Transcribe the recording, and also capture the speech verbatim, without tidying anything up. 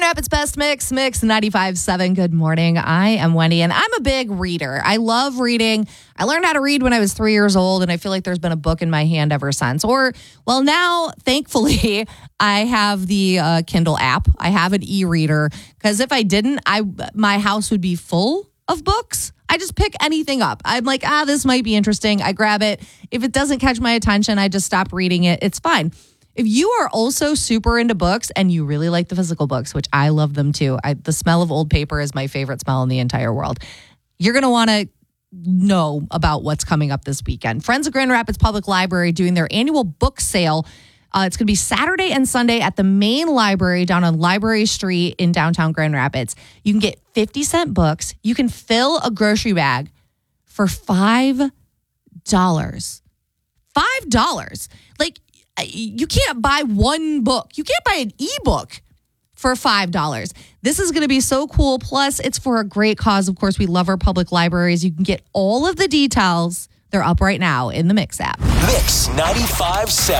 Rapids Best Mix, Mix ninety-five point seven. Good morning. I am Wendy, and I'm a big reader. I love reading. I learned how to read when I was three years old, and I feel like there's been a book in my hand ever since. Or, well, now, thankfully, I have the uh, Kindle app. I have an e-reader, because if I didn't, I my house would be full of books. I just pick anything up. I'm like, ah, this might be interesting. I grab it. If it doesn't catch my attention, I just stop reading it. It's fine. If you are also super into books and you really like the physical books, which I love them too, I, the smell of old paper is my favorite smell in the entire world. You're going to want to know about what's coming up this weekend. Friends of Grand Rapids Public Library doing their annual book sale. Uh, it's going to be Saturday and Sunday at the main library down on Library Street in downtown Grand Rapids. You can get fifty cent books. You can fill a grocery bag for five dollars. five dollars. Like, you can't buy one book. You can't buy an ebook for five dollars. This is going to be so cool. Plus, it's for a great cause. Of course, we love our public libraries. You can get all of the details. They're up right now in the Mix app. Mix ninety-five point seven.